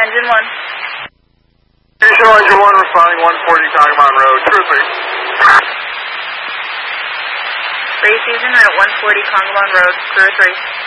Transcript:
Engine 1. Station Engine 1 responding 140 Congamon Road, 2 or 3. Ray Season at 140 Congamon Road, 2 or 3.